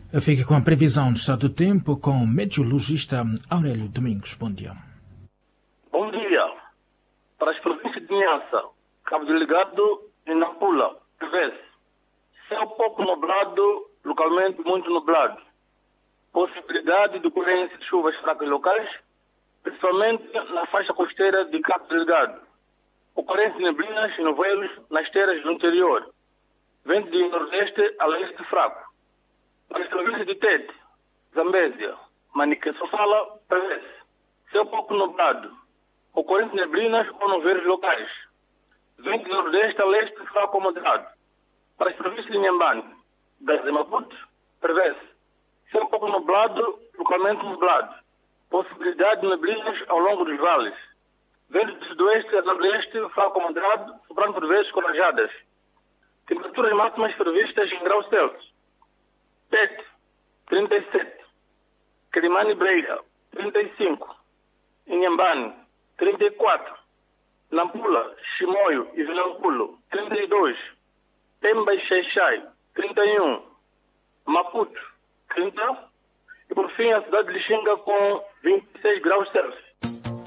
Fica com a previsão do estado do tempo com o meteorologista Aurélio Domingos. Bom dia. Bom dia. Para as províncias de Niassa, Cabo Delgado e Nampula, prevê-se céu pouco nublado, localmente muito nublado. Possibilidade de ocorrência de chuvas fracas locais, principalmente na faixa costeira de Cabo Delgado. Ocorrência de neblinas e nevoeiros nas terras do interior. Vento de nordeste a leste fraco. Para as províncias de Tete, Zambésia, Manica e Sofala, prevê-se céu pouco nublado. Ocorrência de neblinas ou nevoeiros locais. Vento de nordeste a leste fraco ou moderado. Para as províncias de Inhambane, Gaza e Maputo, prevê-se céu pouco nublado, localmente nublado. Possibilidade de neblinas ao longo dos vales. Vento de sudoeste a nordeste fraco ou moderado, soprando por vezes com rajadas. Temperaturas máximas previstas em graus Celsius. Tete, 37. Quelimane e Breira, 35. Inhambane, 34. Nampula, Chimoio e Vilanculo, 32. Pemba e Xai-Xai, 31. Maputo, 30. E por fim a cidade de Lixinga com 26 graus Celsius.